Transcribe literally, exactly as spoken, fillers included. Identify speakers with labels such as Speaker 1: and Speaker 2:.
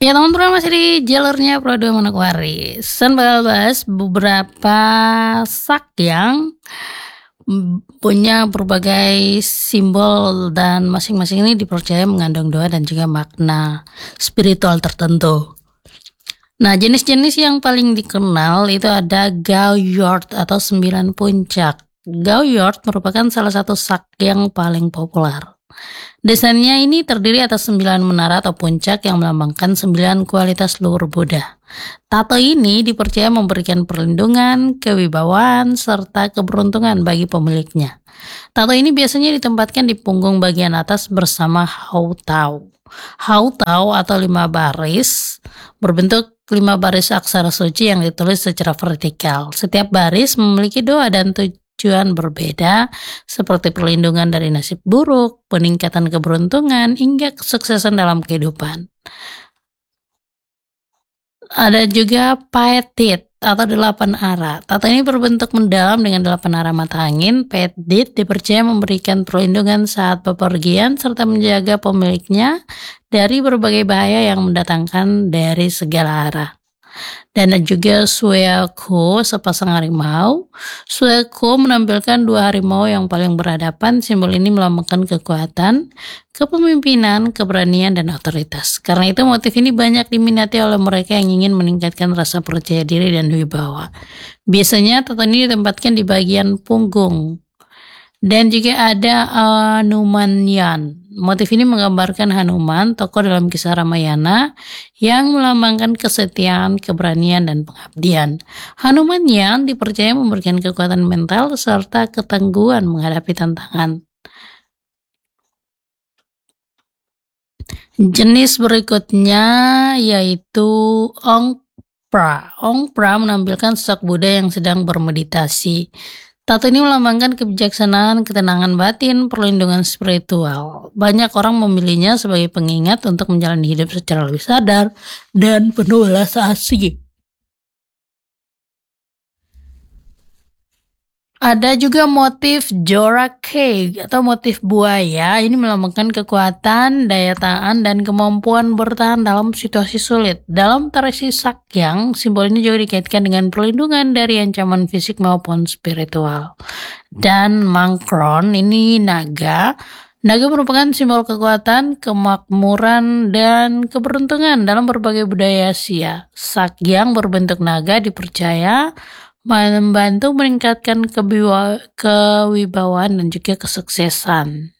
Speaker 1: Ya teman-teman, masih di jalurnya Pro dua Manokwari. Sen bakal bahas beberapa sak yang mm, punya berbagai simbol dan masing-masing ini dipercaya mengandung doa dan juga makna spiritual tertentu. Nah, jenis-jenis yang paling dikenal itu ada Gouyard atau sembilan puncak. Gouyard merupakan salah satu sak yang paling populer. Desainnya ini terdiri atas sembilan menara atau puncak yang melambangkan sembilan kualitas luhur Buddha. Tato ini dipercaya memberikan perlindungan, kewibawaan, serta keberuntungan bagi pemiliknya. Tato ini biasanya ditempatkan di punggung bagian atas bersama hautau. Hautau atau lima baris berbentuk lima baris aksara suci yang ditulis secara vertikal. Setiap baris memiliki doa dan tujuan tujuan berbeda seperti perlindungan dari nasib buruk, peningkatan keberuntungan, hingga kesuksesan dalam kehidupan. Ada juga Paetit atau delapan arah. Tato ini berbentuk mendalam dengan delapan arah mata angin. Paetit dipercaya memberikan perlindungan saat bepergian serta menjaga pemiliknya dari berbagai bahaya yang mendatangkan dari segala arah. Dan ada juga Sueako, sepasang harimau. Sueako menampilkan dua harimau yang paling berhadapan. Simbol ini melambangkan kekuatan, kepemimpinan, keberanian, dan otoritas. Karena itu motif ini banyak diminati oleh mereka yang ingin meningkatkan rasa percaya diri dan wibawa. Biasanya tato ini ditempatkan di bagian punggung. Dan juga ada Hanumanyan. Motif ini menggambarkan Hanuman, tokoh dalam kisah Ramayana yang melambangkan kesetiaan, keberanian, dan pengabdian. Hanumanyan dipercaya memberikan kekuatan mental serta ketangguhan menghadapi tantangan. Jenis berikutnya yaitu Ongpra. Ongpra menampilkan sosok Buddha yang sedang bermeditasi. Tato ini melambangkan kebijaksanaan, ketenangan batin, perlindungan spiritual. Banyak orang memilihnya sebagai pengingat untuk menjalani hidup secara lebih sadar dan penuh rasa asik. Ada juga motif Jorakei atau motif buaya. Ini melambangkan kekuatan, daya tahan, dan kemampuan bertahan dalam situasi sulit. Dalam tradisi Sakyang, simbol ini juga dikaitkan dengan perlindungan dari ancaman fisik maupun spiritual. Dan Mangkron, ini naga. Naga merupakan simbol kekuatan, kemakmuran, dan keberuntungan dalam berbagai budaya Asia. Sakyang berbentuk naga dipercaya membantu meningkatkan kewibawaan dan juga kesuksesan.